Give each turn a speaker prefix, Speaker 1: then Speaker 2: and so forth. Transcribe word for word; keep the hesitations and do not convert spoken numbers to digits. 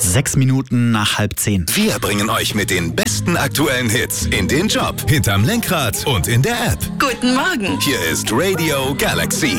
Speaker 1: Sechs Minuten nach halb zehn.
Speaker 2: Wir bringen euch mit den besten aktuellen Hits in den Job, hinterm Lenkrad und in der App.
Speaker 3: Guten Morgen.
Speaker 2: Hier ist Radio Galaxy.